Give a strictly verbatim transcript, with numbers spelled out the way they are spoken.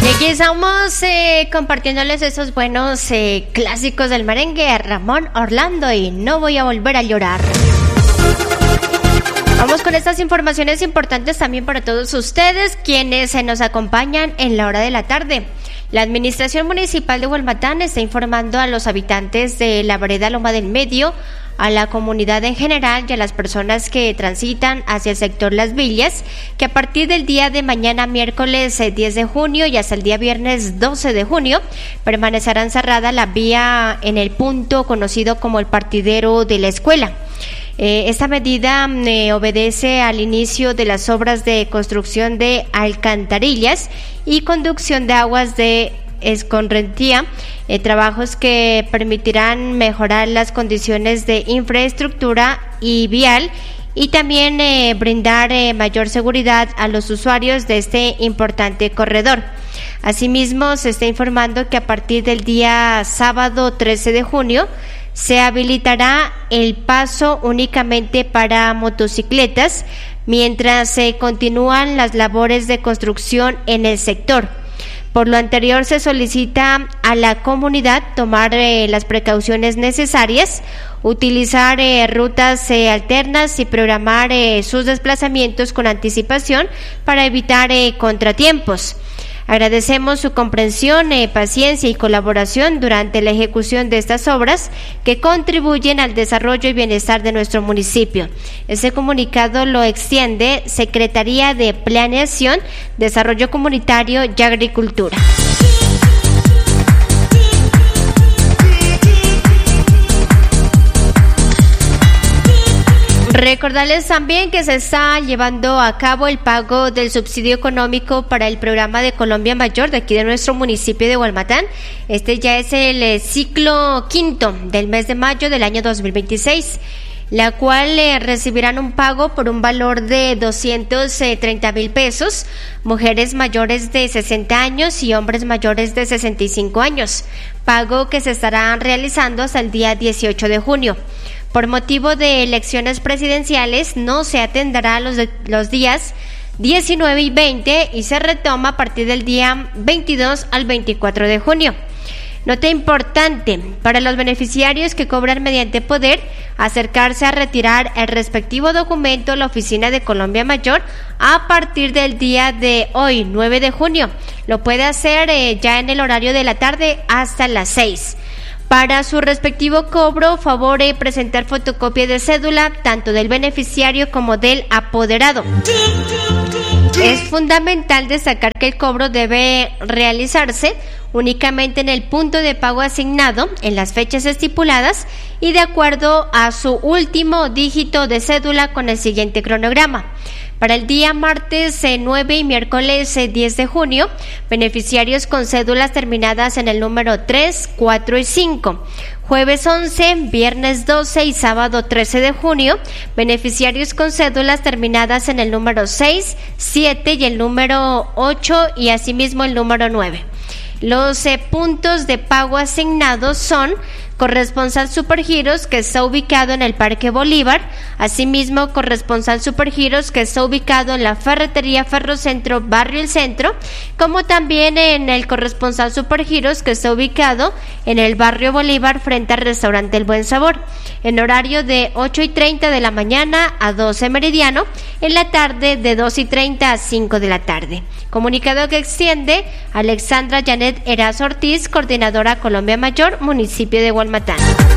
Aquí estamos eh, compartiéndoles esos buenos eh, clásicos del merengue, Ramón Orlando y No voy a volver a llorar. Vamos con estas informaciones importantes también para todos ustedes, quienes se nos acompañan en la hora de la tarde. La Administración Municipal de Hualmatán está informando a los habitantes de la vereda Loma del Medio, a la comunidad en general y a las personas que transitan hacia el sector Las Villas, que a partir del día de mañana, miércoles diez de junio y hasta el día viernes doce de junio, permanecerán cerrada la vía en el punto conocido como el partidero de la escuela. Eh, esta medida eh, obedece al inicio de las obras de construcción de alcantarillas y conducción de aguas de escorrentía, eh, trabajos que permitirán mejorar las condiciones de infraestructura y vial y también eh, brindar eh, mayor seguridad a los usuarios de este importante corredor. Asimismo, se está informando que a partir del día sábado trece de junio se habilitará el paso únicamente para motocicletas mientras se continúan las labores de construcción en el sector. Por lo anterior, se solicita a la comunidad tomar eh, las precauciones necesarias, utilizar eh, rutas eh, alternas y programar eh, sus desplazamientos con anticipación para evitar eh, contratiempos. Agradecemos su comprensión, eh, paciencia y colaboración durante la ejecución de estas obras que contribuyen al desarrollo y bienestar de nuestro municipio. Este comunicado lo extiende Secretaría de Planeación, Desarrollo Comunitario y Agricultura. Recordarles también que se está llevando a cabo el pago del subsidio económico para el programa de Colombia Mayor de aquí de nuestro municipio de Hualmatán. Este ya es el ciclo quinto del mes de mayo del año dos mil veintiséis, la cual eh, recibirán un pago por un valor de doscientos treinta mil pesos, mujeres mayores de sesenta años y hombres mayores de sesenta y cinco años, pago que se estará realizando hasta el día dieciocho de junio. Por motivo de elecciones presidenciales no se atenderá los, de, los días diecinueve y veinte y se retoma a partir del día veintidós al veinticuatro de junio. Nota importante, para los beneficiarios que cobran mediante poder, acercarse a retirar el respectivo documento a la oficina de Colombia Mayor a partir del día de hoy, nueve de junio. Lo puede hacer eh, ya en el horario de la tarde hasta las seis. Para su respectivo cobro, favor de presentar fotocopia de cédula tanto del beneficiario como del apoderado. Es fundamental destacar que el cobro debe realizarse únicamente en el punto de pago asignado, en las fechas estipuladas y de acuerdo a su último dígito de cédula con el siguiente cronograma. Para el día martes nueve y miércoles diez de junio, beneficiarios con cédulas terminadas en el número tres, cuatro y cinco. Jueves once, viernes doce y sábado trece de junio, beneficiarios con cédulas terminadas en el número seis, siete y el número ocho y asimismo el número nueve. Los eh, puntos de pago asignados son corresponsal Supergiros, que está ubicado en el Parque Bolívar, asimismo corresponsal Supergiros, que está ubicado en la Ferretería Ferrocentro, Barrio El Centro, como también en el corresponsal Supergiros, que está ubicado en el Barrio Bolívar frente al restaurante El Buen Sabor, en horario de ocho y treinta de la mañana a doce meridiano, en la tarde de dos y treinta a cinco de la tarde. Comunicado que extiende Alexandra Janet Erazo Ortiz, coordinadora Colombia Mayor, municipio de Hualmatán.